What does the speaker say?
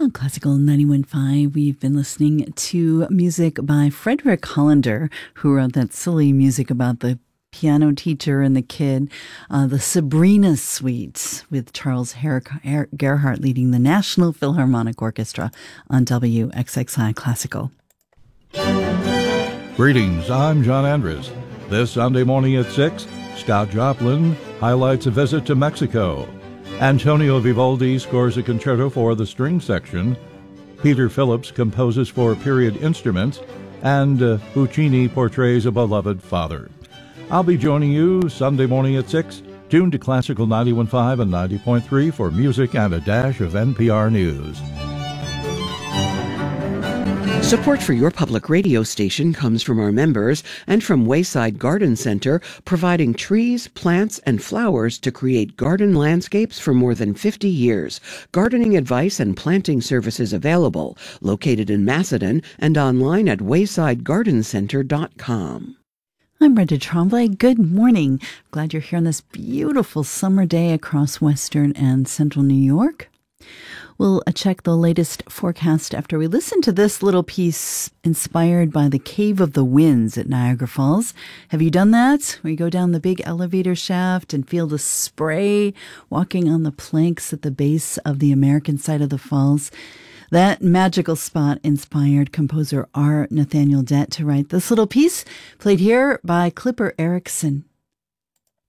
On Classical 91.5, we've been listening to music by Frederick Hollander, who wrote that silly music about the piano teacher and the kid, the Sabrina Suite, with Charles Gerhardt leading the National Philharmonic Orchestra on WXXI Classical. Greetings, I'm John Andres. This Sunday morning at 6, Scott Joplin highlights a visit to Mexico. Antonio Vivaldi scores a concerto for the string section. Peter Phillips composes for period instruments. And Puccini portrays a beloved father. I'll be joining you Sunday morning at 6, tuned to Classical 91.5 and 90.3 for music and a dash of NPR News. Support for your public radio station comes from our members and from Wayside Garden Center, providing trees, plants, and flowers to create garden landscapes for more than 50 years. Gardening advice and planting services available. Located in Macedon and online at waysidegardencenter.com. I'm Brenda Tremblay. Good morning. Glad you're here on this beautiful summer day across western and central New York. We'll check the latest forecast after we listen to this little piece inspired by the Cave of the Winds at Niagara Falls. Have you done that? Where you go down the big elevator shaft and feel the spray walking on the planks at the base of the American side of the falls? That magical spot inspired composer R. Nathaniel Dett to write this little piece, played here by Clipper Erickson.